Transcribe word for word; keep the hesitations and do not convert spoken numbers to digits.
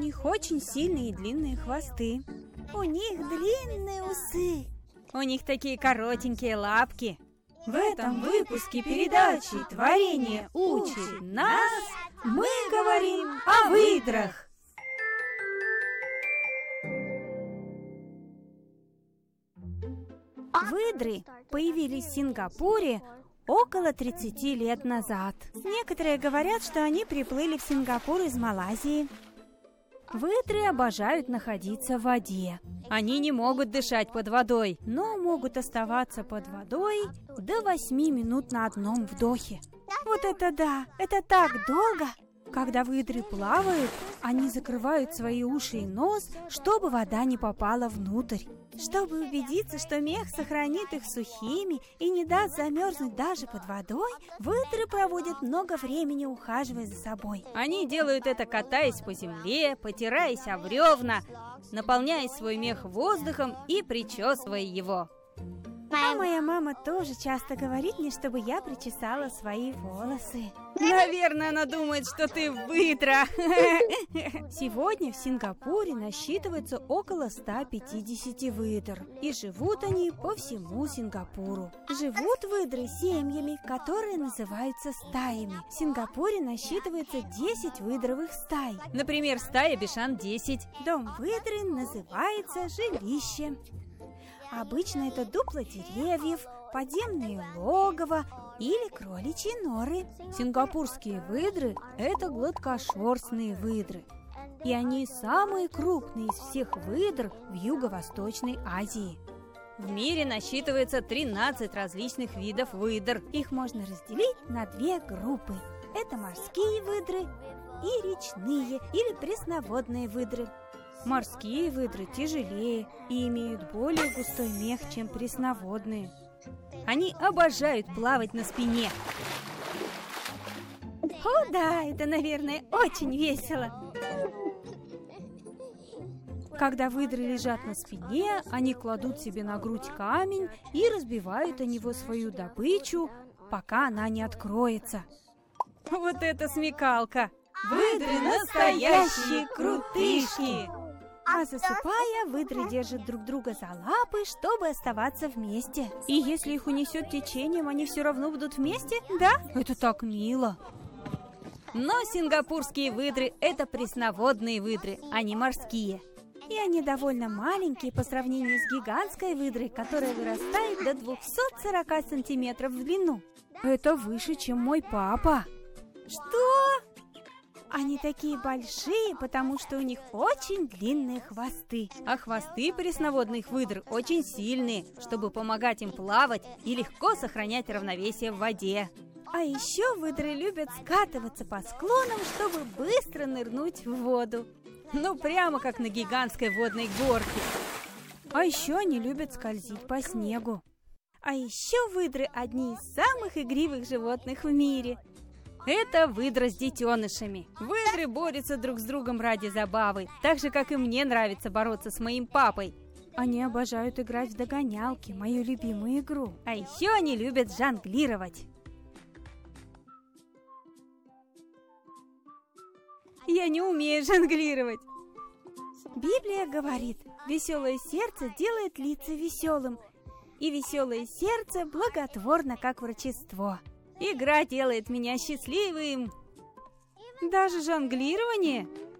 них очень сильные и длинные хвосты. У них длинные усы. У них такие коротенькие лапки. В этом выпуске передачи «Творение учит нас» мы говорим о выдрах. Выдры появились в Сингапуре около тридцати лет назад. Некоторые говорят, что они приплыли в Сингапур из Малайзии. Выдры обожают находиться в воде. Они не могут дышать под водой, но могут оставаться под водой до восьми минут на одном вдохе. Вот это да! Это так долго! Когда выдры плавают, они закрывают свои уши и нос, чтобы вода не попала внутрь. Чтобы убедиться, что мех сохранит их сухими и не даст замерзнуть даже под водой, выдры проводят много времени, ухаживая за собой. Они делают это, катаясь по земле, потираясь о бревна, наполняя свой мех воздухом и причесывая его. А моя мама тоже часто говорит мне, чтобы я причесала свои волосы. Наверное, она думает, что ты выдра. Сегодня в Сингапуре насчитывается около ста пятидесяти выдр. И живут они по всему Сингапуру. Живут выдры семьями, которые называются стаями. В Сингапуре насчитывается десять выдровых стай. Например, стая Бишан десять. Дом выдры называется жилище. Обычно это дупла деревьев, подземные логово или кроличьи норы. Сингапурские выдры – это гладкошерстные выдры. И они самые крупные из всех выдр в Юго-Восточной Азии. В мире насчитывается тринадцать различных видов выдр. Их можно разделить на две группы. Это морские выдры и речные или пресноводные выдры. Морские выдры тяжелее и имеют более густой мех, чем пресноводные. Они обожают плавать на спине. О, да, это, наверное, очень весело. Когда выдры лежат на спине, они кладут себе на грудь камень и разбивают о него свою добычу, пока она не откроется. Вот это смекалка! Выдры настоящие крутышки! А засыпая, выдры держат друг друга за лапы, чтобы оставаться вместе. И если их унесет течением, они все равно будут вместе? Да? Это так мило. Но сингапурские выдры – это пресноводные выдры, а не морские. И они довольно маленькие по сравнению с гигантской выдрой, которая вырастает до двухсот сорока сантиметров в длину. Это выше, чем мой папа. Что? Они такие большие, потому что у них очень длинные хвосты. А хвосты пресноводных выдр очень сильные, чтобы помогать им плавать и легко сохранять равновесие в воде. А еще выдры любят скатываться по склонам, чтобы быстро нырнуть в воду. Ну, прямо как на гигантской водной горке. А еще они любят скользить по снегу. А еще выдры одни из самых игривых животных в мире. Это выдра с детенышами. Выдры борются друг с другом ради забавы, так же, как и мне нравится бороться с моим папой. Они обожают играть в догонялки, мою любимую игру. А еще они любят жонглировать. Я не умею жонглировать. Библия говорит, веселое сердце делает лица веселым, и веселое сердце благотворно, как врачество. Игра делает меня счастливым. Даже жонглирование?